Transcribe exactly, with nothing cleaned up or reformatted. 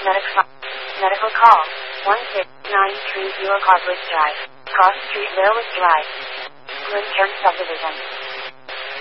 Medical, medical call. one six nine three zero Carpus Drive. Cross Street, Railway Drive. Glen Cairn Subdivision.